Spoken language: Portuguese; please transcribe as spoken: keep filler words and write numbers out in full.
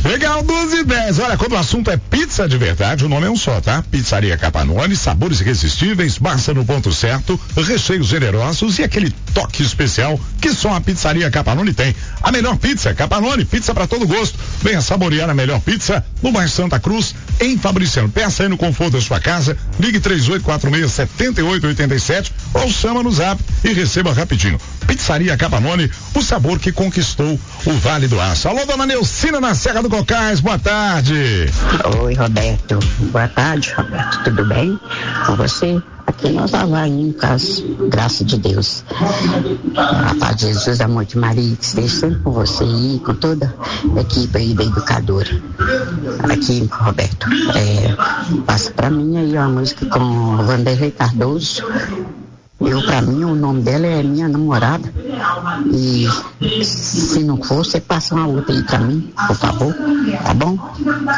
Legal, doze e dez. Olha, quando o assunto é pizza de verdade, o nome é um só, tá? Pizzaria Capanone, sabores irresistíveis, massa no ponto certo, recheios generosos e aquele toque especial que só a Pizzaria Capanone tem. A melhor pizza, Capanone, pizza pra todo gosto. Venha saborear a melhor pizza no bairro Santa Cruz, em Fabriciano. Peça aí no conforto da sua casa, ligue três oito quatro seis, sete oito oito sete ou chama no zap e receba rapidinho. Pizzaria Capanone, o sabor que conquistou o Vale do Aço. Alô, dona Neucina na Serra do Cocais, boa tarde. Oi, Roberto. Boa tarde, Roberto. Tudo bem com você? Aqui nós estávamos em casa, graças de Deus. A paz de Jesus, amor de Maria, que esteja sempre com você e com toda a equipe aí da educadora. Aqui, Roberto, é, passa pra mim aí uma música com o Vanderlei Cardoso. Eu, pra mim, o nome dela é minha namorada. E se não for, você passa uma outra aí pra mim, por favor, tá bom?